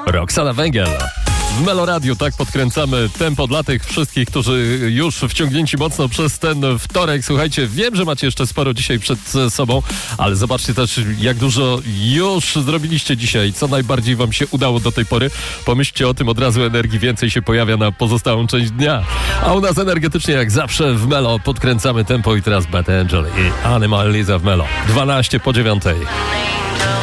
Roxana Węgiel. W Melo Radio tak podkręcamy tempo dla tych wszystkich, którzy już wciągnięci mocno przez ten wtorek. Słuchajcie, wiem, że macie jeszcze sporo dzisiaj przed sobą, ale zobaczcie też, jak dużo już zrobiliście dzisiaj, co najbardziej wam się udało do tej pory. Pomyślcie o tym, od razu energii więcej się pojawia na pozostałą część dnia. A u nas energetycznie jak zawsze w Melo podkręcamy tempo i teraz Bad Angel i Animal Liza w Melo. 12 po 9.